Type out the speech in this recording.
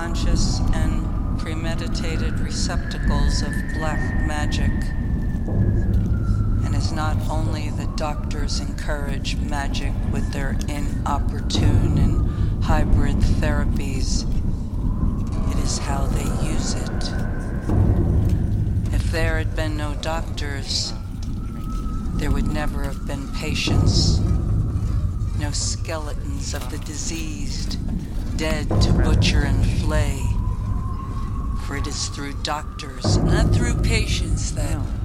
unconscious and premeditated receptacles of black magic, and as not only the doctors encourage magic with their inopportune and hybrid therapies, it is how they use it. If there had been no doctors, there would never have been patients, no skeletons of the diseased, dead to butcher and flay. For it is through doctors, not through patients, that